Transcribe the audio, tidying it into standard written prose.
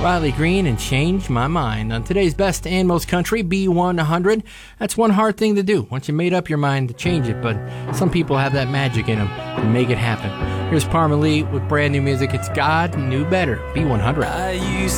Riley Green and Change My Mind. On today's Best and Most Country, B100. That's one hard thing to do once you made up your mind to change it, but some people have that magic in them to make it happen. Here's Parma Lee with brand new music. It's God Knew Better, B100.